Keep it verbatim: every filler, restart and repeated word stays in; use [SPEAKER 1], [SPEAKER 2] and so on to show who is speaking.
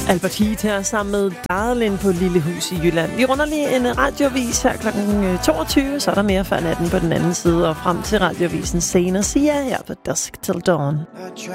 [SPEAKER 1] Albert Heat her sammen med Darlin på Lille Hus i Jylland. Vi runder lige en radiovis her klokken toogtyve, så er der mere før natten på den anden side, og frem til radioavisen senere siger jeg på Dusk Till Dawn.